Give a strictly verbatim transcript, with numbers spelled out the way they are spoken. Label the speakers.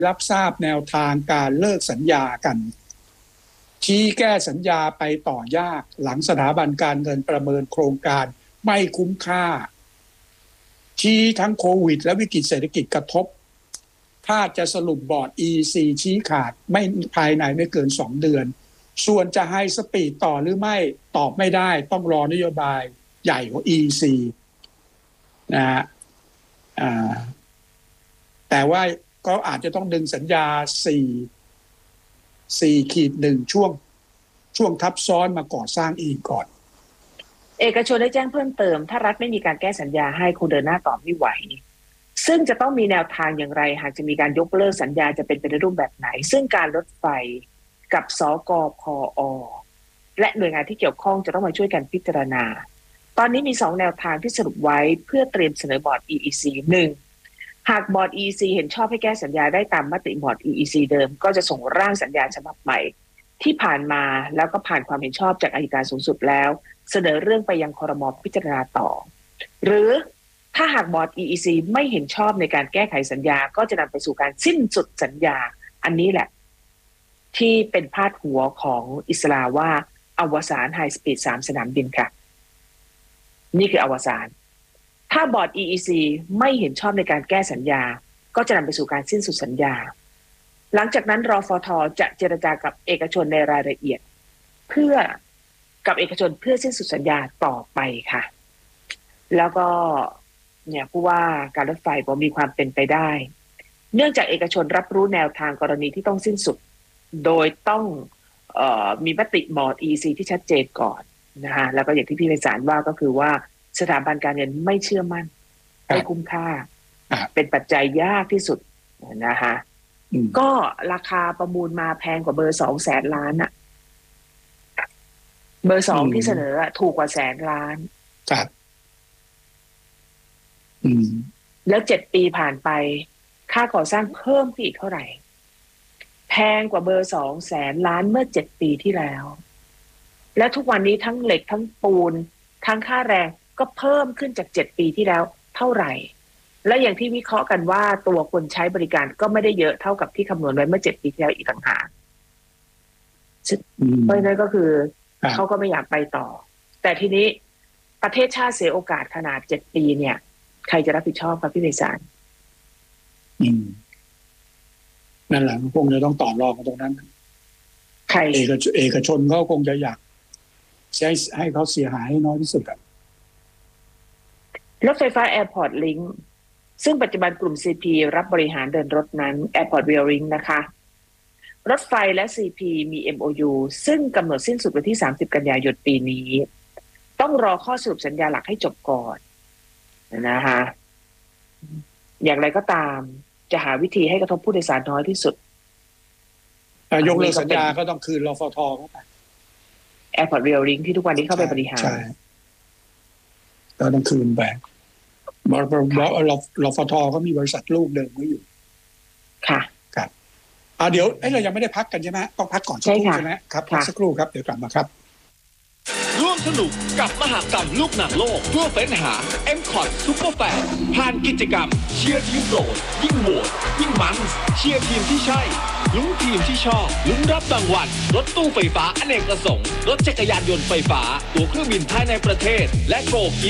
Speaker 1: รับทราบแนวทางการเลิกสัญญากันชี้แก้สัญญาไปต่อยากหลังสถาบันการเงินประเมินโครงการไม่คุ้มค่าชี้ทั้งโควิดและวิกฤตเศรษฐกิจกระทบถ้าจะสรุปบอร์ด อี อี ซี ชี้ขาดไม่ภายในไม่เกินสองเดือนส่วนจะให้สปีดต่อหรือไม่ตอบไม่ได้ต้องรอนโยบายใหญ่ของ อี อี ซี นะฮะแต่ว่าก็อาจจะต้องดึงสัญญาสี่สี่ขีดหนึ่งช่วงช่วงทับซ้อนมาก่อสร้างอีกก่อน
Speaker 2: เอกชนได้แจ้งเพิ่มเติมถ้ารัฐไม่มีการแก้สัญญาให้คงเดินหน้าต่อไม่ไหวซึ่งจะต้องมีแนวทางอย่างไรหากจะมีการยกเลิกสัญญาจะเป็นไปในรูปแบบไหนซึ่งการรถไฟกับสกพอและหน่วยงานที่เกี่ยวข้องจะต้องมาช่วยกันพิจารณาตอนนี้มีสองแนวทางที่สรุปไว้เพื่อเตรียมเสนอบอร์ด อี อี ซี หนึ่งหากบอร์ด อี อี ซี เห็นชอบให้แก้สัญญาได้ตามมติบอร์ด อี อี ซี เดิมก็จะส่งร่างสัญญาฉบับใหม่ที่ผ่านมาแล้วก็ผ่านความเห็นชอบจากอัยการสูงสุดแล้วเสนอเรื่องไปยังครม.พิจารณาต่อหรือถ้าหากบอร์ด อี อี ซี ไม่เห็นชอบในการแก้ไขสัญญาก็จะนำไปสู่การสิ้นสุดสัญญาอันนี้แหละที่เป็นพาดหัวของอิสลาว่าอวสานไฮสปีดสามสนามบินค่ะนี่คืออวสานถ้าบอร์ด อี อี ซี ไม่เห็นชอบในการแก้สัญญาก็จะนำไปสู่การสิ้นสุดสัญญาหลังจากนั้นรฟท.จะเจรจากับเอกชนในรายละเอียดเพื่อกับเอกชนเพื่อสิ้นสุดสัญญาต่อไปค่ะแล้วก็เนี่ยผู้ว่าการรถไฟบอกมีความเป็นไปได้เนื่องจากเอกชนรับรู้แนวทางกรณีที่ต้องสิ้นสุดโดยต้องเอ่อมีมติบอร์ด อี อี ซี ที่ชัดเจนก่อนนะคะแล้วก็อย่างที่พี่ไพศาลว่าก็คือว่าสถาบันการเงินไม่เชื่อมั่นไม่คุ้มค่าเป็นปัจจัยยากที่สุดนะคะก็ราคาประมูลมาแพงกว่าเบอร์สองแสนล้านอะเบอร์สองที่เสนอถูกกว่าแสนล้าน
Speaker 1: ครับ
Speaker 2: แล้วเจ็ดปีผ่านไปค่าก่อสร้างเพิ่มขึ้นอีกเท่าไหร่แพงกว่าเบอร์สองแสนล้านเมื่อเจ็ดปีที่แล้วและทุกวันนี้ทั้งเหล็กทั้งปูนทั้งค่าแรงก็เพิ่มขึ้นจากเจ็ดปีที่แล้วเท่าไหร่และอย่างที่วิเคราะห์กันว่าตัวคนใช้บริการก็ไม่ได้เยอะเท่ากับที่คำนวณไว้เมื่อเจ็ดปีที่แล้วอีกต่างหากเพราะฉะนั้นก็คือเขาก็ไม่อยากไปต่อแต่ทีนี้ประเทศชาติเสียโอกาสขนาดเจ็ดปีเนี่ยใครจะรับผิดชอบครับพี่ไพศาล
Speaker 1: อืมนั่นแหละคงจะต้องต่อรองกันตรงนั้น
Speaker 2: ใคร
Speaker 1: เอกชนเอกชนเขาคงจะอยากใช้ให้เขาเสียหายให้น้อยที่สุดอะ
Speaker 2: รถไฟฟ้า Airport Link ซึ่งปัจจุบันกลุ่ม ซี พี รับบริหารเดินรถนั้น Airport Rail Link นะคะรถไฟและ ซี พี มี เอ็ม โอ ยู ซึ่งกำหนดสิ้นสุดวันที่สามสิบกันยายนปีนี้ต้องรอข้อสรุปสัญญาหลักให้จบก่อนนะคะอย่างไรก็ตามจะหาวิธีให้กระทบผู้โดยสารน้อยที่สุด
Speaker 1: ยกเลิกสัญญาก็ต้องคืนรฟท.เข้าไป
Speaker 2: Airport Rail Link ที่ทุกวันนี้เข้าไปบริหาร
Speaker 1: ใช่ก็ต้องคืนไปบรรฟท.ก็มีบริษัทลูกเดิมไว้อยู่
Speaker 2: ค่ะ
Speaker 1: ครับอ่าเดี๋ยวเอ้ยเรายังไม่ได้พักกันใช่ไหมต้องพักก่อนสักครู่ใช่ไหมครับพักสักครู่ครับเดี๋ยวกลับมาครับ
Speaker 3: ร่วมสนุกกับมหกรรมลูกหนังโลกเพื่อเฟ้นหา เอ็ม คอท Super Fan ผ่านกิจกรรมเชียร์ทีมโปรดยิ่งโหวตยิ่งมันเชียร์ทีมที่ใช่ลุ้นทีมที่ชอบลุ้นรับรางวัลรถตู้ไฟฟ้าอเนกประสงค์รถจักรยานยนต์ไฟฟ้าตั๋วเครื่องบินภายในประเทศและโกล